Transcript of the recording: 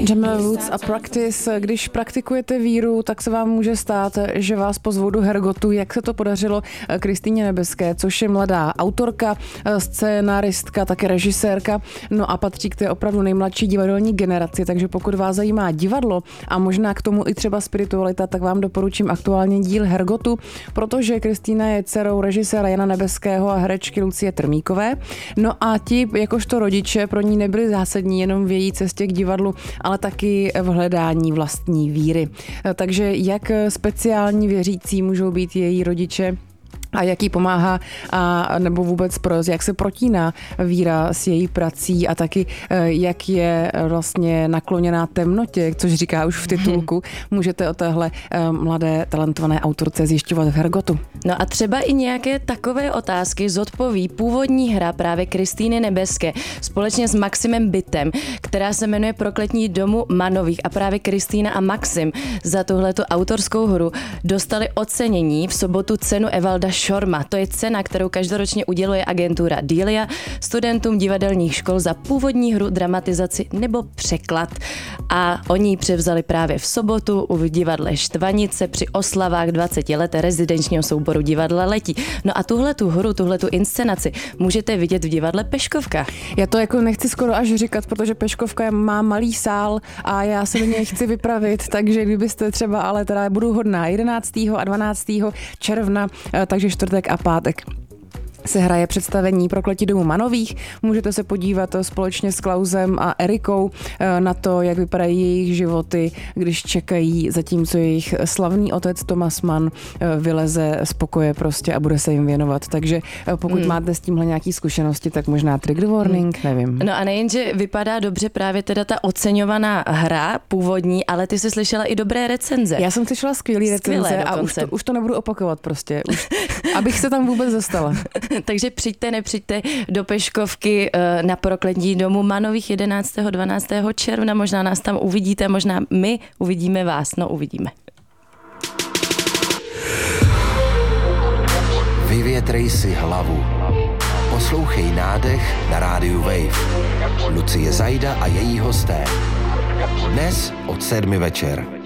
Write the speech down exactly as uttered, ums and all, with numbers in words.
Jamila Woods a Practice. Když praktikujete víru, tak se vám může stát, že vás pozvou do Hergotu. Jak se to podařilo Kristýně Nebeské, což je mladá autorka, scénaristka, také režisérka, no a patří k té opravdu nejmladší divadelní generaci, takže pokud vás zajímá divadlo a možná k tomu i třeba spiritualita, tak vám doporučím aktuálně díl Hergotu, protože Kristýna je dcerou režiséra Jana Nebeského a herečky Lucie Trmíkové. No a ti, jakožto rodiče, pro ní nebyli zásadní jenom v její cestě k divadlu, ale taky v hledání vlastní víry. Takže jak speciální věřící můžou být její rodiče a jak jí pomáhá, a nebo vůbec pro, jak se protíná víra s její prací a taky jak je vlastně nakloněná temnotě, což říká už v titulku, můžete o téhle mladé talentované autorce zjišťovat v Hergotu. No a třeba i nějaké takové otázky zodpoví původní hra právě Kristýny Nebeské společně s Maximem Bitem, která se jmenuje Prokletí domu Manových, a právě Kristýna a Maxim za tuhletu autorskou hru dostali ocenění v sobotu cenu Evalda Šorma. To je cena, kterou každoročně uděluje agentura Delia studentům divadelních škol za původní hru, dramatizaci nebo překlad. A oni ji převzali právě v sobotu v divadle Štvanice při oslavách dvaceti let rezidenčního souboru Divadla Letí. No a tuhletu hru, tuhletu inscenaci můžete vidět v divadle Peškovka. Já to jako nechci skoro až říkat, protože Peškovka má malý sál a já se do něj chci vypravit, takže kdybyste třeba, ale teda budu hodná, jedenáctého a dvanáctého června, takže čtvrtek a pátek se hraje představení Prokletí domu Manových. Můžete se podívat společně s Klausem a Erikou na to, jak vypadají jejich životy, když čekají, zatímco jejich slavný otec Thomas Mann vyleze z pokoje prostě a bude se jim věnovat. Takže pokud hmm. máte s tímhle nějaký zkušenosti, tak možná trigger warning, hmm. nevím. No a nejenže vypadá dobře právě teda ta oceňovaná hra původní, ale ty jsi slyšela i dobré recenze. Já jsem slyšela skvělý recenze a už to, už to nebudu opakovat prostě, už, abych se tam vůbec dostala. Takže přijďte, nepřijďte do Peškovky na Prokletí domu Manových jedenáctého a dvanáctého června. Možná nás tam uvidíte, možná my uvidíme vás. No, uvidíme. Vyvětrej si hlavu. Poslouchej Nádech na rádiu Wave. Lucie Zajda a její hosté. Dnes od sedmi večer.